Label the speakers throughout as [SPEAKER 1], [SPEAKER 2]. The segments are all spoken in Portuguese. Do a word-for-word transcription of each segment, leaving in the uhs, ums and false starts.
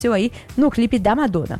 [SPEAKER 1] aí no clipe da Madonna.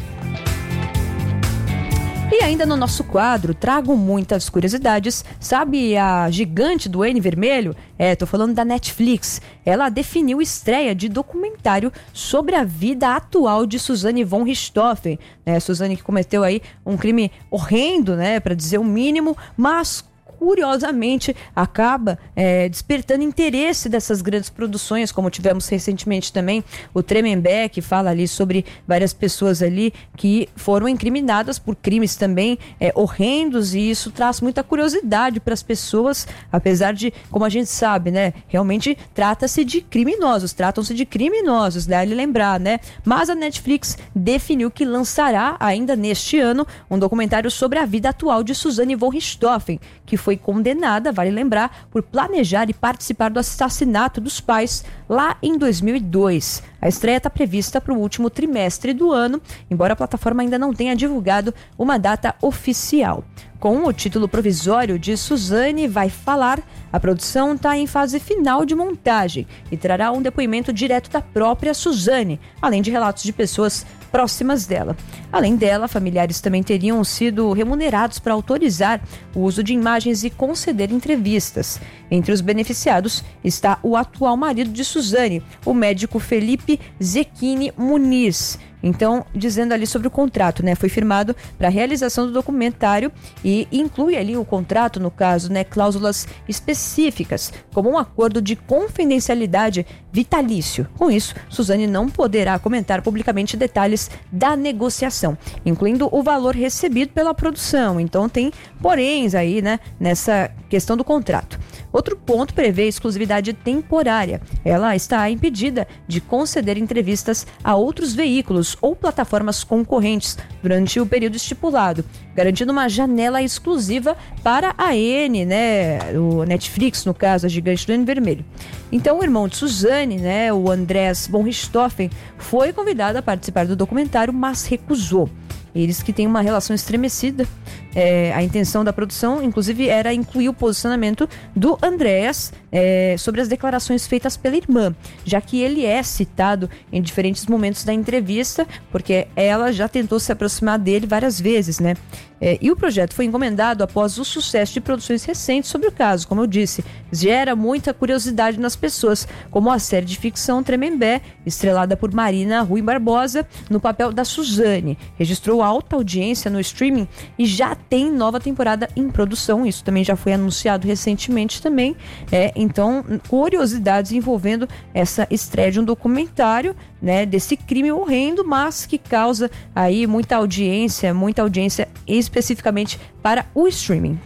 [SPEAKER 1] E ainda no nosso quadro, trago muitas curiosidades. Sabe a gigante do N vermelho? É, tô falando da Netflix. Ela definiu estreia de documentário sobre a vida atual de Suzanne von Richthofen. É, Suzanne que cometeu aí um crime horrendo, né, para dizer o mínimo, mas curiosamente acaba é, despertando interesse dessas grandes produções, como tivemos recentemente também o Tremembé, que fala ali sobre várias pessoas ali que foram incriminadas por crimes também é, horrendos, e isso traz muita curiosidade para as pessoas, apesar de, como a gente sabe, né, realmente trata-se de criminosos, tratam-se de criminosos, dá-lhe lembrar, né, mas a Netflix definiu que lançará ainda neste ano um documentário sobre a vida atual de Suzanne von Richthofen, que foi condenada, vale lembrar, por planejar e participar do assassinato dos pais lá em dois mil e dois. A estreia está prevista para o último trimestre do ano, embora a plataforma ainda não tenha divulgado uma data oficial. Com o título provisório de Suzanne Vai Falar, a produção está em fase final de montagem e trará um depoimento direto da própria Suzanne, além de relatos de pessoas próximas dela. Além dela, familiares também teriam sido remunerados para autorizar o uso de imagens e conceder entrevistas. Entre os beneficiados está o atual marido de Suzanne, o médico Felipe Zecchini Muniz. Então, dizendo ali sobre o contrato, né? Foi firmado para a realização do documentário e inclui ali o contrato, no caso, né? Cláusulas específicas, como um acordo de confidencialidade vitalício. Com isso, Suzanne não poderá comentar publicamente detalhes da negociação, incluindo o valor recebido pela produção. Então, tem poréns aí, né? Nessa questão do contrato. Outro ponto prevê exclusividade temporária. Ela está impedida de conceder entrevistas a outros veículos ou plataformas concorrentes durante o período estipulado, garantindo uma janela exclusiva para a N, né, o Netflix, no caso, a gigante do N vermelho. Então, o irmão de Suzanne, né, o Andreas von Richthofen, foi convidado a participar do documentário, mas recusou. Eles que têm uma relação estremecida. É, a intenção da produção, inclusive, era incluir o posicionamento do Andreas é, sobre as declarações feitas pela irmã, já que ele é citado em diferentes momentos da entrevista, porque ela já tentou se aproximar dele várias vezes, né? É, e o projeto foi encomendado após o sucesso de produções recentes sobre o caso. Como eu disse, gera muita curiosidade nas pessoas, como a série de ficção Tremembé, estrelada por Marina Rui Barbosa, no papel da Suzanne. Registrou alta audiência no streaming e já tem nova temporada em produção. Isso também já foi anunciado recentemente também. É, então, curiosidades envolvendo essa estreia de um documentário, né, desse crime horrendo, mas que causa aí muita audiência, muita audiência especificamente para o streaming.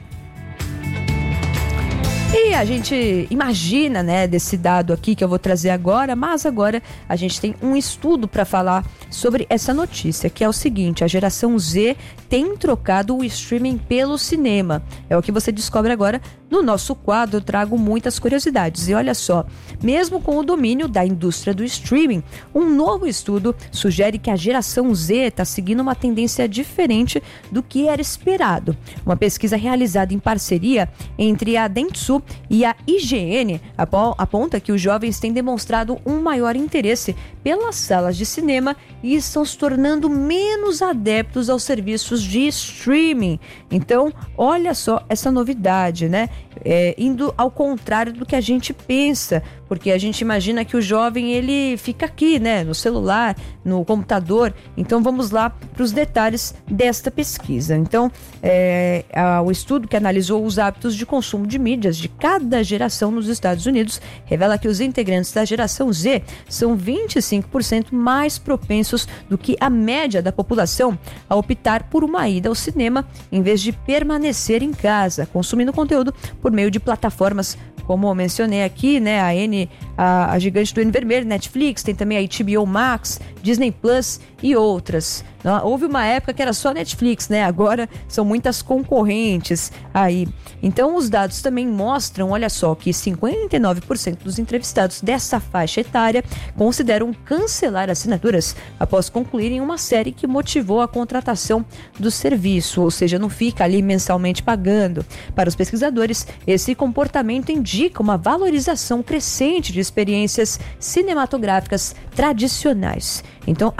[SPEAKER 1] E a gente imagina, né, desse dado aqui que eu vou trazer agora, mas agora a gente tem um estudo para falar sobre essa notícia, que é o seguinte: a geração Z tem trocado o streaming pelo cinema. É o que você descobre agora no nosso quadro. Eu trago muitas curiosidades. E olha só, mesmo com o domínio da indústria do streaming, um novo estudo sugere que a geração Z está seguindo uma tendência diferente do que era esperado. Uma pesquisa realizada em parceria entre a Dentsu e a I G N aponta que os jovens têm demonstrado um maior interesse pelas salas de cinema e estão se tornando menos adeptos aos serviços de streaming. Então, olha só essa novidade, né? É, indo ao contrário do que a gente pensa, porque a gente imagina que o jovem ele fica aqui, né, no celular, no computador. Então vamos lá para os detalhes desta pesquisa. Então, é, a, o estudo que analisou os hábitos de consumo de mídias de cada geração nos Estados Unidos revela que os integrantes da geração Z são vinte e cinco por cento mais propensos do que a média da população a optar por uma ida ao cinema em vez de permanecer em casa, consumindo conteúdo por meio de plataformas, como eu mencionei aqui, né, a N, a, a gigante do N vermelho, Netflix, tem também a H B O Max, Disney Plus e outras. Houve uma época que era só Netflix, né? Agora são muitas concorrentes aí. Então os dados também mostram, olha só, que cinquenta e nove por cento dos entrevistados dessa faixa etária consideram cancelar assinaturas após concluírem uma série que motivou a contratação do serviço, ou seja, não fica ali mensalmente pagando. Para os pesquisadores, esse comportamento indica uma valorização crescente de experiências cinematográficas tradicionais. Então,